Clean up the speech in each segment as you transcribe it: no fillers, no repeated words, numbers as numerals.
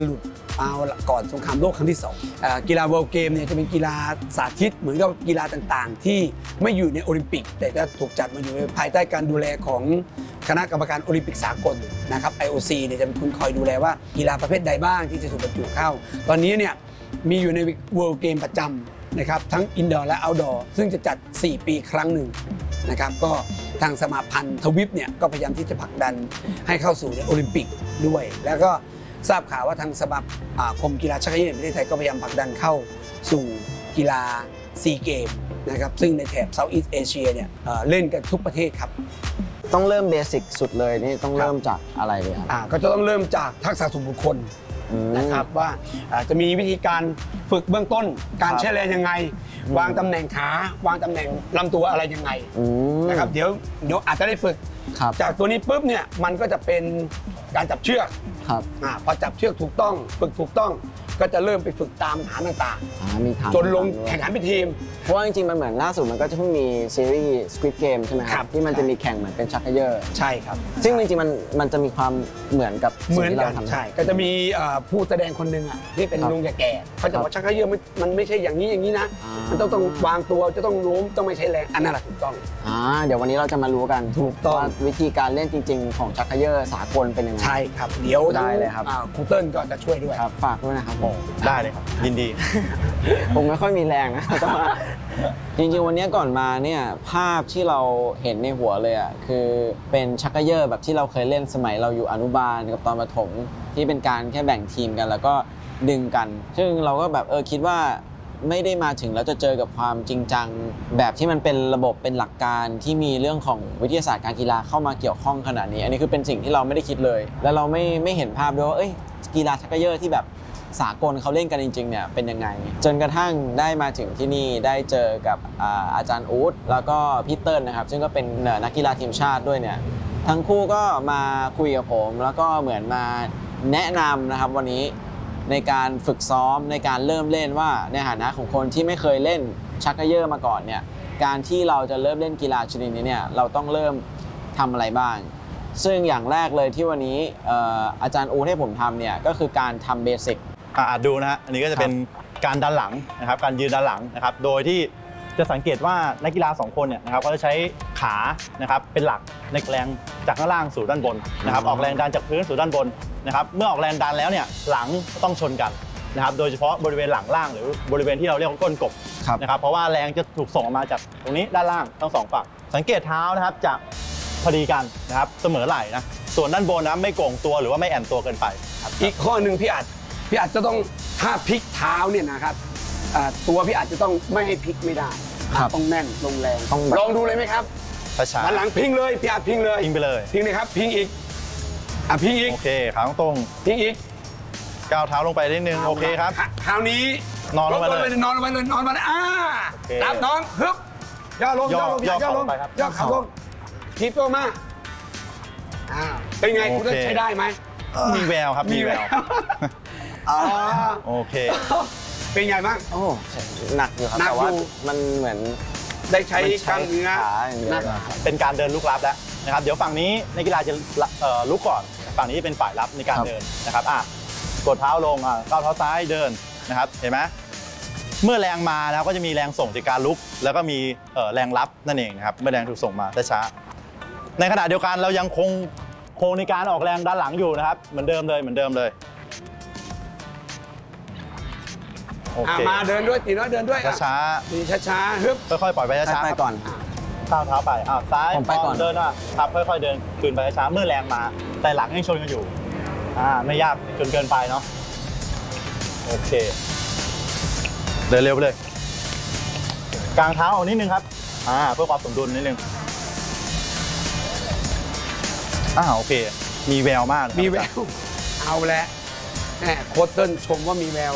หลุดเอาก่อนสงครามโลกครั้งที่2กีฬาเวิลด์เกมเนี่ยจะเป็นกีฬาสาธิตเหมือนกับกีฬาต่างๆที่ไม่อยู่ในโอลิมปิกแต่จะถูกจัดมาอยู่ภายใต้การดูแลของคณะกรรมการโอลิมปิกสากลนะครับ IOC เนี่ยจะเป็นคนคอยดูแลว่ากีฬาประเภทใดบ้างที่จะถูกบรรจุเข้าตอนนี้เนี่ยมีอยู่ในเวิลด์เกมประจำนะครับทั้งอินดอร์และเอาท์ดอร์ซึ่งจะจัด4 ปีครั้งหนึ่งนะครับก็ทางสมาพันธ์ทวิปเนี่ยก็พยายามที่จะผลักดันให้เข้าสู่ในโอลิมปิกด้วยแล้วก็ทราบข่าวว่าทางสมาคมกีฬาชักเขย่อแห่งประเทศไทยก็พยายามผลักดันเข้าสู่กีฬาซีเกมนะครับซึ่งในแถบเซาท์อีสต์เอเชียเนี่ยเล่นกันทุกประเทศครับต้องเริ่มเบสิกสุดเลยนี่ต้องเริ่มจากอะไรเลยครับก็จะต้องเริ่มจากทักษะส่วนบุคคลนะครับว่าจะมีวิธีการฝึกเบื้องต้นการใช้แรงยังไงวางตำแหน่งขาวางตำแหน่งลำตัวอะไรยังไงนะครับเดี๋ยวอาจจะได้ฝึกจากตัวนี้ปุ๊บเนี่ยมันก็จะเป็นการจับเชือกพอจับเชือกถูกต้องฝึกถูกต้องก็จะเริ่มไปฝึกตามฐานต่างๆจนลงแข่งขันเป็นทีมเพราะว่าจริงๆมันเหมือนล่าสุดมันก็จะเพิ่งมีซีรีส์ Squid Game ใช่ไหมครับที่มันจะมีแข่งเหมือนเป็นชักเขย่อใช่ครับซึ่งจริงๆมันจะมีความเหมือนกับสิ่งที่เราทำใช่ก็จะมีผู้แสดงคนหนึ่งที่เป็นลุงแก่ๆเขาจะบอกชักเขย่อมันไม่ใช่อย่างนี้นะมันต้องวางตัวจะต้องล้มต้องไม่ใช้แรงอันนั้นแหละถูกต้องเดี๋ยววันนี้เราจะมารู้กันถูกต้องว่าวิธีการเล่นจริงๆของชักเขย่อสากลเป็นยังไงใช่ครับเดี๋ยวได้เลยครับครูเติ้ลก็จะช่วยด้วยครับฝากด้วยนะครับได้เลยครับยินดีผมไม่ค่อยมีแรงนะแต่ว่าจริงๆวันนี้ก่อนมาเนี่ยภาพที่เราเห็นในหัวเลยคือเป็นชักเขย่อแบบที่เราเคยเล่นสมัยเราอยู่อนุบาลกับตอนประถมที่เป็นการแค่แบ่งทีมกันแล้วก็ดึงกันซึ่งเราก็แบบคิดว่าไม่ได้มาถึงแล้วจะเจอกับความจริงจังแบบที่มันเป็นระบบเป็นหลักการที่มีเรื่องของวิทยาศาสตร์การกีฬาเข้ามาเกี่ยวข้องขนาดนี้อันนี้คือเป็นสิ่งที่เราไม่ได้คิดเลยแล้วเราไม่เห็นภาพด้วยว่ากีฬาชักเขย่อที่แบบสากลเขาเล่นกันจริงๆเนี่ยเป็นยังไงจนกระทั่งได้มาถึงที่นี่ได้เจอกับอาจารย์อู๊ดแล้วก็พี่เติ้ลนะครับซึ่งก็เป็นนักกีฬาทีมชาติด้วยเนี่ยทั้งคู่ก็มาคุยกับผมแล้วก็เหมือนมาแนะนำนะครับวันนี้ในการฝึกซ้อมในการเริ่มเล่นว่าในฐานะของคนที่ไม่เคยเล่นชักเขย่อมาก่อนเนี่ยการที่เราจะเริ่มเล่นกีฬาชนิดนี้เนี่ยเราต้องเริ่มทำอะไรบ้างซึ่งอย่างแรกเลยที่วันนี้อาจารย์อู๊ดให้ผมทำเนี่ยก็คือการทำเบสิกดูนะฮะอันนี้ก็จะเป็นการดันหลังนะครับการยืนดันหลังนะครับโดยที่จะสังเกตว่านักกีฬา2คนเนี่ยนะครับก็จะใช้ขานะครับเป็นหลักในแรงจากข้างล่างสู่ด้านบนนะครับออกแรงดันจากพื้นสู่ด้านบนนะครับเมื่อออกแรงดันแล้วเนี่ยหลังต้องชนกันนะครับโดยเฉพาะบริเวณหลังล่างหรือบริเวณที่เราเรียกว่าก้นกบนะครับเพราะว่าแรงจะถูกส่งออกมาจากตรงนี้ด้านล่างทั้ง2ฝั่งสังเกตเท้านะครับจะพอดีกันนะครับเสมอไหล่นะส่วนด้านบนนะไม่โก่งตัวหรือว่าไม่แอนตัวเกินไปอีกข้อหนึ่งพี่อาจจะต้องถ้าพลิกเท้าเนี่ยนะครับตัวพี่อาจจะต้องไม่ให้พลิกไม่ได้ต้องแน่นลงแรงลองดูเลยไหมครับช้าๆหลังพิงเลยพี่อาจพิงเลยพิงไปเลยพิงเลยครับพิงอีกพิงอีกโอเคขาตรงพิงอีกก้าวเท้าลงไปนิดนึงโอเคครับคราวนี้นอนลงไปเลยนอนลงไปเลยจับน้องฮึบย่อลงย่อลงย่อขาลงทีบตัวมาเป็นไงคุณใช้ได้ไหมมีแววครับมีแววโอเคเป็นไงบ้างหนักอยู่ครับแต่ว่ามันเหมือนได้ใช้กล้ามเนื้อเป็นการเดินลุกลับแล้วนะครับเดี๋ยวฝั่งนี้นักกีฬาจะลุกก่อนฝั่งนี้เป็นฝ่ายรับในการเดินนะครับกดเท้าลงก้าวเท้าซ้ายเดินนะครับเห็นไหมเมื่อแรงมาแล้วก็จะมีแรงส่งจากการลุกแล้วก็มีแรงรับนั่นเองนะครับเมื่อแรงถูกส่งมาช้าในขณะเดียวกันเรายังคงในการออกแรงด้านหลังอยู่นะครับเหมือนเดิมเลยมาเดินด้วยตีน้อยเดินด้วยช้าฮึบค่อยๆปล่อยไปช้าไปก่อนก้าวเท้าไปซ้ายไปก่อนเดินครับค่อยๆเดินคืนไปช้าเมื่อแรงมาแต่หลังยังชนกันอยู่ไม่ยากจนเกินไปเนาะโอเคเดินเร็วไปเลยกางเท้าเอานิดนึงครับเพื่อความสมดุลนิดนึงโอเคมีแววมากมีแววเอาแล้วโค้ชเติ้ลชมว่ามีแวว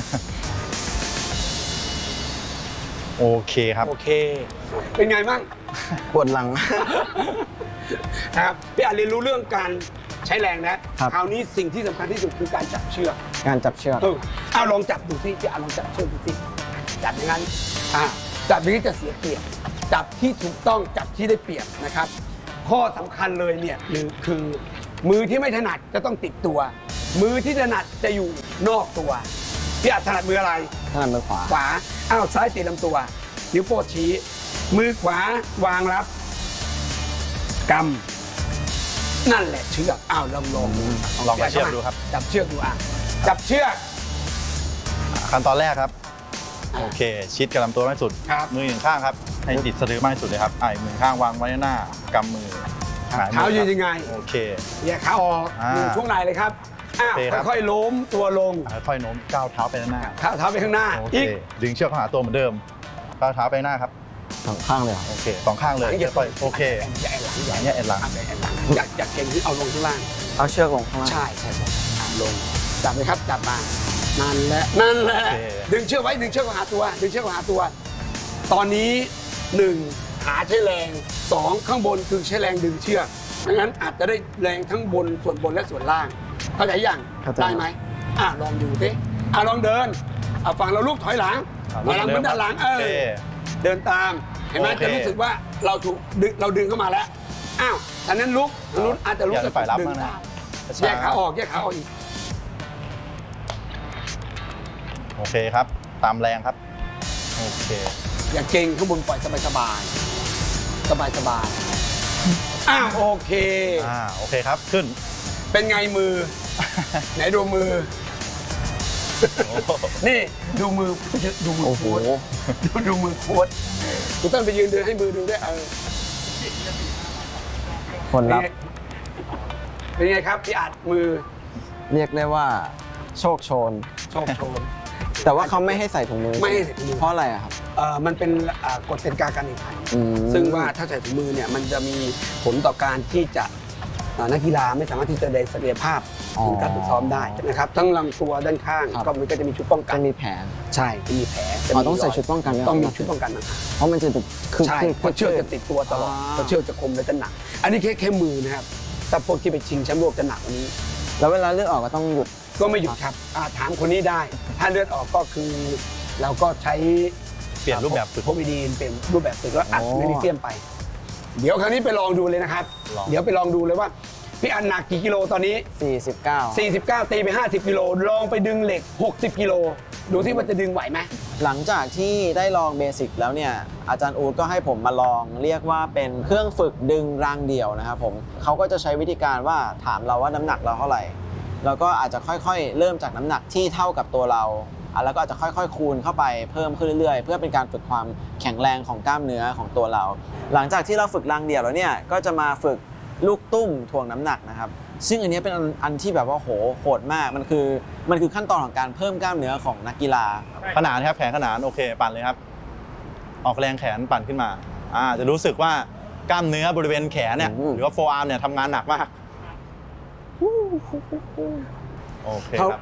โอเคครับโอเคเป็นไงบ้างปวดหลังครับพี่อาจเรียนรู้เรื่องการใช้แรงนะคราวนี้สิ่งที่สำคัญที่สุดคือการจับเชือกลองจับดูสิพี่อาจลองจับเชือกดูสิจับอย่างนั้นจับอย่างนี้จะเสียเปรียบจับที่ถูกต้องจับที่ได้เปรียบนะครับข้อสำคัญเลยเนี่ยคือมือที่ไม่ถนัดจะต้องติดตัวมือที่ถนัดจะอยู่นอกตัวพี่อัดถนัดมืออะไรถนัดมือขวาขวาอ้าวซ้ายติดลำตัวนิ้วโป้ชี้มือขวาวางรับกำนั่นแหละเชือกอ้าวลองลองจับเชือกดูครับจับเชือกดูอ่ะจับเชือกขั้นตอนแรกครับโอเคชิดกับลำตัวมากที่สุดครับมือหนึ่งข้างครับให้ติดสะดือมากที่สุดเลยครับมือข้างวางไว้หน้ากำมือหงายมือเท้ายืนยังไงโอเคแยกขาออกมืช่วงไหนเลยครับอ้าวโอเคครับค่อยๆล้มตัวลงค่อยๆโน้มก้าวเท้าไปด้านหน้าเท้าไปข้างหน้าโอเคอีกดึงเชือกเข้าหาตัวเหมือนเดิมก้าวเท้าไปหน้าครับสองข้างเลยเหรอโอเคสองข้างเลยอย่าค่อยๆโอเคอย่าแอนหลังอย่างเงี้ยแอนหลังอย่าแอนหลังอยากเก่งที่เอาลงข้างล่างเอาเชือกลงข้างล่างใช่ลงจับเลยครับจับมานั่นแหละดึงเชือกไว้ดึงเชือกหาตัวดึงเชือกหาตัว ตอนนี้1หาใช้แรง2ข้างบนคือใช้แรงดึงเชือกดังนั้นอาจจะได้แรงทั้งบนส่วนบนและส่วนล่างเข้าใจยังได้ไหมลองดูสิลองเดินฝั่งเราลูกถอยหลังถอยหลังเหมือนด้านหลังเดินตามเห็นไหมจะรู้สึกว่าเราถูกเราดึงเข้ามาแล้วฉะนั้นลุกอาจจะลุกจะดึงตามแยกขาออกอีกโอเคครับตามแรงครับโอเคอย่าเก่งข้างบนปล่อยสบายโอเคโอเคครับขึ้นเป็นไงมือ ไหนดูมือ นี่ดูมือดูมือโอ้โหโค้ดดูมือโค้ดคุณต้นไปยืนเดินให้มือดูด้วยผลลัพธ์เป็นไงครับพี่อัดมือเรียกได้ว่าโชคโชนโชคโชนแต่ว่าเขาไม่ให้ใส่ถุงมือไม่ให้ใส่ถุงมือเพราะอะไรอะครับมันเป็นกฎกติกาการแข่งขันอืมซึ่งว่าถ้าใส่ถุงมือเนี่ยมันจะมีผลต่อการที่จะนักกีฬาไม่สามารถที่จะแสดงศักยภาพในการฝึกซ้อมได้นะครับทั้งลำตัวด้านข้างก็มันก็จะมีชุดป้องกัจะนมีแผลใช่จะมีแผลต้องใส่ชุดป้องกันด้วยต้องมีชุดป้องกันนะครับเพราะมันจะคือใช่เพราะเชือกจะติดตัวตลอดเพราะเชือกจะคมและจะหนัก อันนี้แค่มือนะครับแต่พวกที่ไปชิงแชมป์โลกจะหนักกว่านี้แล้วเวลาเลือดออกก็ต้องหยุดก็ไม่หยุดครับถามคนนี้ได้ ถ้าเลือดออกก็คือเราก็ใช้เปลี่ยนรูปแบบฝึกโพวิดีนเปลี่ยนรูปแบบฝึกแล้วอัดโอ้แมกนีเซียมไป เดี๋ยวครั้งนี้ไปลองดูเลยนะครับ เดี๋ยวไปลองดูเลยว่าพี่อันหนักกี่กิโลตอนนี้ 49 49 ตีไป 50 กิโลลองไปดึงเหล็ก 60 กิโลดูที่มันจะดึงไหวไหมหลังจากที่ได้ลองเบสิกแล้วเนี่ยอาจารย์อู๊ดก็ให้ผมมาลองเรียกว่าเป็นเครื่องฝึกดึงรางเดี่ยวนะครับผมเขาก็จะใช้วิธีการว่าถามเราว่าน้ำหนักเราเท่าไหร่แล้วก็อาจจะค่อยๆเริ่มจากน้ำหนักที่เท่ากับตัวเราแล้วก็อาจจะค่อยๆคูณเข้าไปเพิ่มขึ้นเรื่อยๆเพื่อเป็นการฝึกความแข็งแรงของกล้ามเนื้อของตัวเรา หลังจากที่เราฝึกรางเดี่ยวแล้วเนี่ยก็จะมาฝึกลูกตุ้มถ่วงน้ำหนักนะครับซึ่งอันนี้เป็นอันที่แบบว่าโหดมากมันคือขั้นตอนของการเพิ่มกล้ามเนื้อของนักกีฬาขนานครับแขนขนานโอเคปั่นเลยครับ ออกแรงแขนปั่นขึ้นมาจะรู้สึกว่ากล้ามเนื้อบริเวณแขนเนี่ยหรือว่าโฟอาร์มเนี่ยทำงานหนักมากโอเคครับ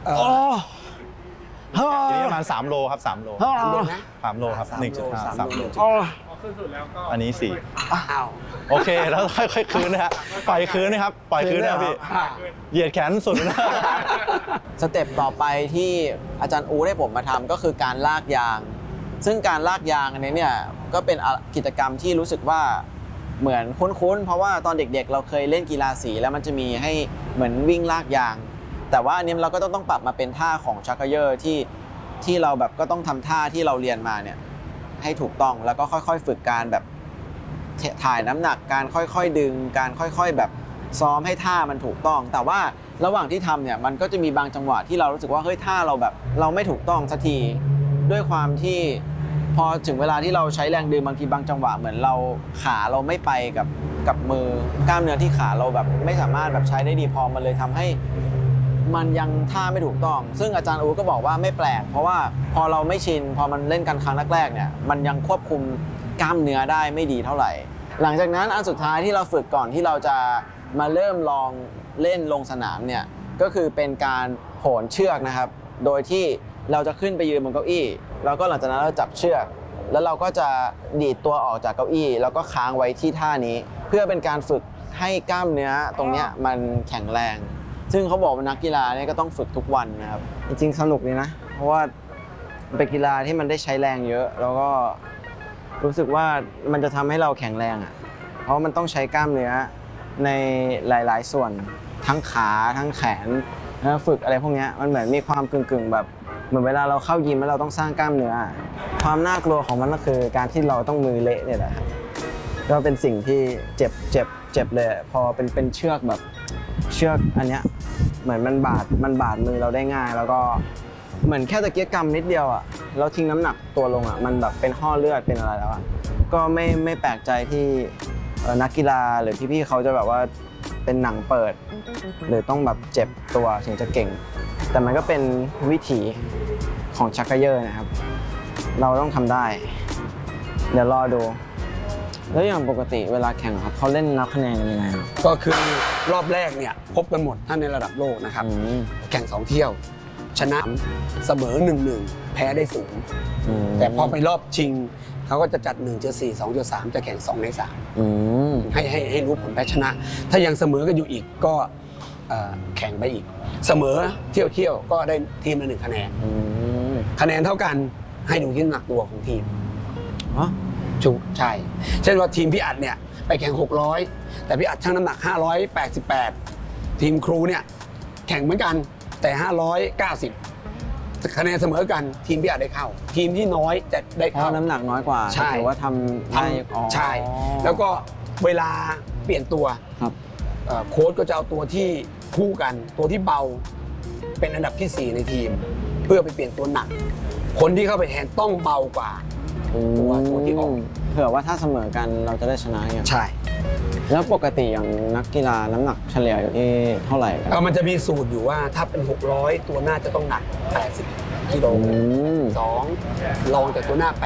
ทีนี้ประมาณ3 โลครับ3 โล 3 โลนะ 3 โลครับ 1.5 3 โลขึ้นสุดแล้วก็อันนี้อ้าว 4โอเคแล้วค่อยๆคืนนะฮะปล่อยคืนนะครับปล่อยคืนนะครับพี่เหยียดแขนสุดนะสเต็ปต่อไปที่อาจารย์อูให้ผมมาทำก็คือการลากยาง ซึ่งการลากยางอันนี้เนี่ยก็เป็นกิจกรรมที่รู้สึกว่าเหมือนคุ้นๆเพราะว่าตอนเด็กๆเราเคยเล่นกีฬาสีแล้วมันจะมีให้เหมือนวิ่งลากยาง แต่ว่าอันนี้เราก็ต้องปรับมาเป็นท่าของชักเกยอร์ที่เราแบบก็ต้องทำท่าที่เราเรียนมาเนี่ยให้ถูกต้องแล้วก็ค่อยๆฝึกการแบบถ่ายน้ำหนักการค่อยๆดึงการค่อยๆแบบซ้อมให้ท่ามันถูกต้องแต่ว่าระหว่างที่ทำเนี่ยมันก็จะมีบางจังหวะที่เรารู้สึกว่าเฮ้ยท่าเราแบบเราไม่ถูกต้องสักทีด้วยความที่พอถึงเวลาที่เราใช้แรงดึงบางทีบางจังหวะเหมือนเราขาเราไม่ไปกับมือกล้ามเนื้อที่ขาเราแบบไม่สามารถแบบใช้ได้ดีพอมันเลยทำให้มันยังท่าไม่ถูกต้องซึ่งอาจารย์อูก็บอกว่าไม่แปลกเพราะว่าพอเราไม่ชินพอมันเล่นกันครั้งแรกๆเนี่ยมันยังควบคุมกล้ามเนื้อได้ไม่ดีเท่าไหร่หลังจากนั้นอันสุดท้ายที่เราฝึกก่อนที่เราจะมาเริ่มลองเล่นลงสนามเนี่ยก็คือเป็นการโหนเชือกนะครับโดยที่เราจะขึ้นไปยืนบนเก้าอี้แล้วก็หลังจากนั้นเราจับเชือกแล้วเราก็จะดีดตัวออกจากเก้าอี้แล้วก็ค้างไว้ที่ท่านี้เพื่อเป็นการฝึกให้กล้ามเนื้อตรงเนี้ยมันแข็งแรงซึ่งเขาบอกว่านักกีฬาเนี่ยก็ต้องฝึกทุกวันนะครับจริงๆสนุกดีนะเพราะว่าเป็นกีฬาที่มันได้ใช้แรงเยอะแล้วก็รู้สึกว่ามันจะทำให้เราแข็งแรงอ่ะเพราะมันต้องใช้กล้ามเนื้อในหลายๆส่วนทั้งขาทั้งแขนแล้วฝึกอะไรพวกเนี้ยมันเหมือนมีความกึ่งแบบเหมือนเวลาเราเข้ายิมแล้วเราต้องสร้างกล้ามเนื้อความน่ากลัวของมันก็คือการที่เราต้องมือเละเนี่ยแหละก็เป็นสิ่งที่เจ็บเลยพอเป็นเชือกแบบเชือกอันเนี้ยเหมือนมันบาดมือเราได้ง่ายแล้วก็เหมือนแค่ตะเกียกกำนิดเดียวอ่ะแล้วทิ้งน้ำหนักตัวลงอ่ะมันแบบเป็นห่อเลือดเป็นอะไรแล้วอ่ะก็ไม่แปลกใจที่นักกีฬาหรือพี่ๆเขาจะแบบว่าเป็นหนังเปิดหรือต้องแบบเจ็บตัวถึงจะเก่งแต่มันก็เป็นวิถีของชักเกยอร์นะครับเราต้องทำได้เดี๋ยวรอดูแล้วอย่างปกติเวลาแข่งครับเขาเล่นนับคะแนนกันยังไงครับก็คือรอบแรกเนี่ยพบกันหมดท่านในระดับโลกนะครับแข่ง2เที่ยวชนะเสมอ 1-1 แพ้ได้0แต่พอไปรอบชิงเขาก็จะจัด1เจอ4 2เจอ3จะแข่ง2ใน3ให้รู้ผลแพ้ชนะถ้ายังเสมอกันอยู่อีกก็แข่งไปอีกเสมอเที่ยวก็ได้ทีมละ1คะแนนคะแนนเท่ากันให้ดูที่น้ำหนักตัวของทีมใช่เช่นว่าทีมพี่อัดเนี่ยไปแข่ง600แต่พี่อัดชั่งน้ำหนัก588ทีมครูเนี่ยแข่งเหมือนกันแต่590คะแนนเสมอกันทีมพี่อัดได้เข้าทีมที่น้อยจะได้เข้าน้ำหนักน้อยกว่าถือว่าทำได้ใช่แล้วก็เวลาเปลี่ยนตัวโค้ชก็จะเอาตัวที่คู่กันตัวที่เบาเป็นอันดับที่4ในทีมเพื่อไปเปลี่ยนตัวหนักคนที่เข้าไปแทนต้องเบากว่าตัวที่ออกเผื่อว่าถ้าเสมอกันเราจะได้ชนะไงใช่แล้วปกติอย่างนักกีฬาน้ำหนักเฉลี่ยอยู่ที่เท่าไหร่มันจะมีสูตรอยู่ว่าถ้าเป็น600ตัวหน้าจะต้องหนัก80กิโล2รองจากตัวหน้า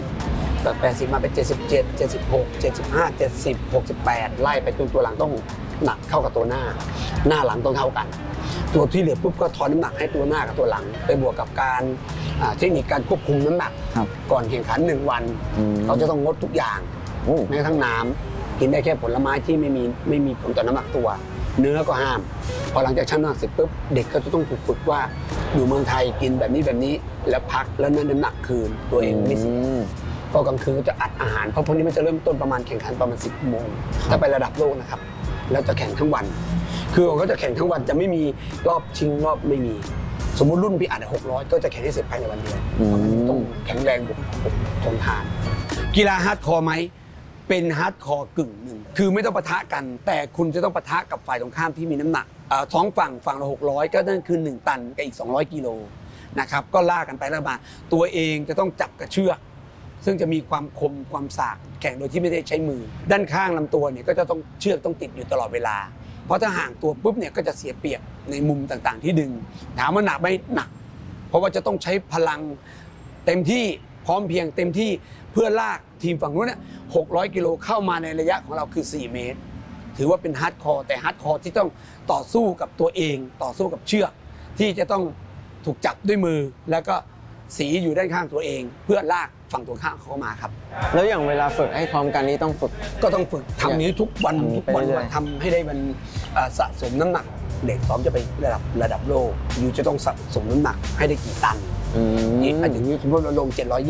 80แบบ80มาเป็น77 76 75 70 68ไล่ไปจนตัวหลังต้องหนักเข้ากับตัวหน้าหลังต้องเท่ากันตัวที่เหลือปุ๊บก็ทอนน้ำหนักให้ตัวหน้ากับตัวหลังไปบวกกับการเทคนิคการควบคุมน้ำหนักก่อนแข่งขัน1วันเขาจะต้องงดทุกอย่างแม้กระทั่งน้ำกินได้แค่ผลไม้ที่ไม่มีผลต่อน้ำหนักตัวเนื้อก็ห้ามพอหลังจากชั่งน้ำหนักเสร็จปุ๊บเด็กก็จะต้องถูกฝึกว่าอยู่เมืองไทยกินแบบนี้แล้วพักแล้วนั่นน้ำหนักคืนตัวเองไม่เสียพอกลางคืนก็จะอัดอาหารเพราะพวกนี้มันจะเริ่มต้นประมาณแข่งขันประมาณ10 โมงถ้าไประดับโลกนะครับแล้วจะแข่งทั้งวันคือเขาจะแข่งทั้งวันจะไม่มีรอบชิงรอบไม่มีสมมุติรุ่นพี่อัด600ก็จะแข่งให้เสร็จภายในวันเดียวต้องแข็งแรงทนทานกีฬาฮาร์ดคอร์ไหมเป็นฮาร์ดคอร์กึ่งหนึ่งคือไม่ต้องปะทะกันแต่คุณจะต้องปะทะกับฝ่ายตรงข้ามที่มีน้ำหนักท้องฝั่งละ600ก็นั่นคือ1 ตันกับอีก200 กิโลนะครับก็ล่ากันไปแล้วมาตัวเองจะต้องจับกระเชือกซึ่งจะมีความคมความสากแข่งโดยที่ไม่ได้ใช้มือด้านข้างลำตัวเนี่ยก็จะต้องเชือกต้องติดอยู่ตลอดเวลาเพราะถ้าห่างตัวปุ๊บเนี่ยก็จะเสียเปรียบในมุมต่างๆที่ดึงถามว่าหนักไหมหนักเพราะว่าจะต้องใช้พลังเต็มที่พร้อมเพียงเต็มที่เพื่อลากทีมฝั่งนู้นเนี่ย600 กิโลเข้ามาในระยะของเราคือ4 เมตรถือว่าเป็นฮาร์ดคอร์แต่ฮาร์ดคอร์ที่ต้องต่อสู้กับตัวเองต่อสู้กับเชือกที่จะต้องถูกจับด้วยมือแล้วก็สีอยู่ด้านข้างตัวเองเพื่อลากฝั่งตัวข้างเข้ามาครับแล้วอย่างเวลาฝึกให้พร้อมกันนี้ต้องฝึกก็ต้องฝึกทำนี้ทุกวันทำให้ได้มันสะสมน้ำหนักเด็กซ้อมจะไประดับโลกอยู่จะต้องสะสมน้ำหนักให้ได้กี่ตันอย่างนี้สมมติเราลง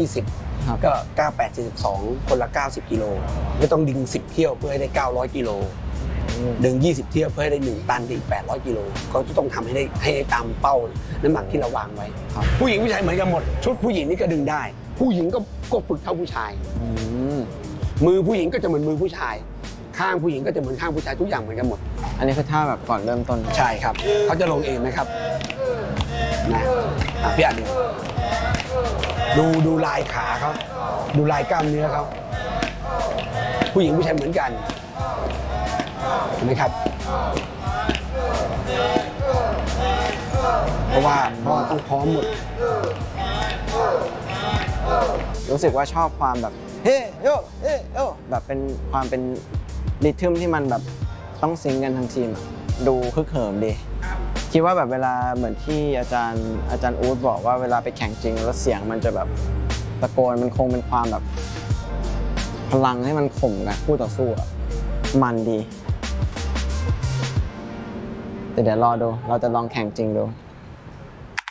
720ก็98 72คนละ90 กิโลก็ต้องดึง10 เที่ยวเพื่อให้ได้900 กิโลดึง20 เที่ยวเพื่อให้ได้1 ตันอีก800 กิโลเขาจะต้องทำให้ได้ตามเป้าน้ำหนักที่เราวางไว้ผู้หญิงผู้ชายเหมือนกันหมดชุดผู้หญิงนี่ก็ดึงได้ผู้หญิงก็ฝึกเท่าผู้ชายมือผู้หญิงก็จะเหมือนมือผู้ชายข้างผู้หญิงก็จะเหมือนข้างผู้ชายทุกอย่างเหมือนกันหมดอันนี้คือท่าแบบก่อนเริ่มต้นใช่ครับเขาจะลงเองนะครับนะพี่อัดดูลายขาเขาดูลายกล้ามเนื้อเขาผู้หญิงผู้ชายเหมือนกันเห็นไหมครับเพราะว่าต้องพร้อมหมดรู้สึกว่าชอบความแบบเฮ้โยเฮ้โยแบบเป็นความเป็นริทึมที่มันแบบต้องซิงกันทั้งทีมดูคึกเหิมดีคิดว่าแบบเวลาเหมือนที่อาจารย์อู๊ดบอกว่าเวลาไปแข่งจริงแล้วเสียงมันจะแบบตะโกนมันคงเป็นความแบบพลังให้มันข่มกับคู่ต่อสู้มันดีแต่เดี๋ยวรอดูเราจะลองแข่งจริงดู